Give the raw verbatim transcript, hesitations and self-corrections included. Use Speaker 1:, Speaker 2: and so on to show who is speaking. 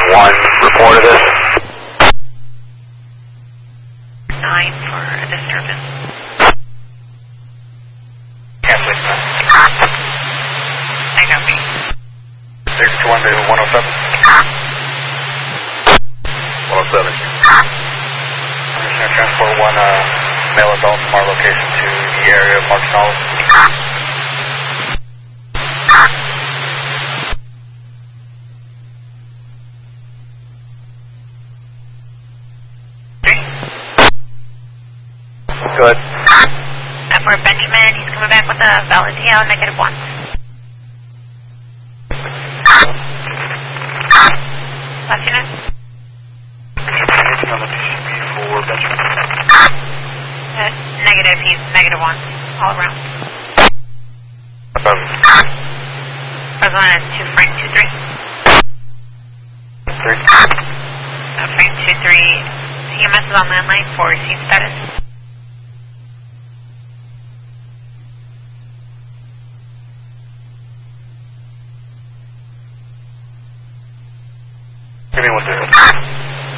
Speaker 1: one report of this.
Speaker 2: Nine for disturbance.
Speaker 1: Canceling that.
Speaker 2: I copy.
Speaker 1: six two one to one oh seven. one oh seven. I'm just going to transport one uh, male adult from our location to the area of Mark Knowles. Good.
Speaker 2: Uh, for Benjamin, he's coming back with a valid T L, negative one. Last unit?
Speaker 1: Anything on the T C P for Benjamin?
Speaker 2: Uh, negative, he's negative one, all around.
Speaker 1: Above.
Speaker 2: President two, Frank two three.
Speaker 1: Three.
Speaker 2: Uh, Frank two three, E M S is on landline for scene status.
Speaker 1: Give me one zero.